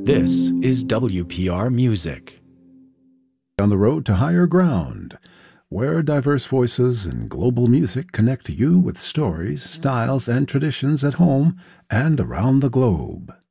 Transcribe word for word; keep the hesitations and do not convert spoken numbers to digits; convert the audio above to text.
This is W P R Music. On the road to higher ground, where diverse voices and global music connect you with stories, styles, and traditions at home and around the globe.